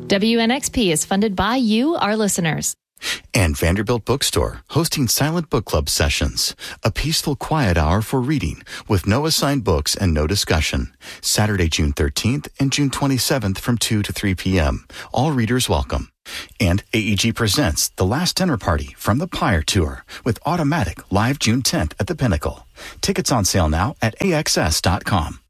WNXP is funded by you, our listeners. And Vanderbilt Bookstore, hosting silent book club sessions. A peaceful, quiet hour for reading with no assigned books and no discussion. Saturday, June 13th and June 27th from 2 to 3 p.m. All readers welcome. And AEG presents The Last Dinner Party from the Pyre Tour with Automatic live June 10th at the Pinnacle. Tickets on sale now at AXS.com.